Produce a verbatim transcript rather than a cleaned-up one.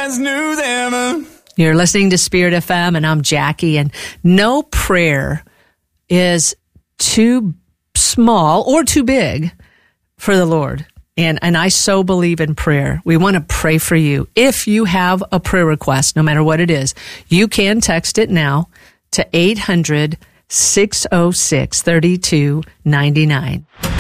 as new as ever. You're listening to Spirit F M, and I'm Jackie, and no prayer is too small or too big for the Lord. And, and I so believe in prayer. We want to pray for you. If you have a prayer request, no matter what it is, you can text it now to eight hundred, six oh six, three two nine nine.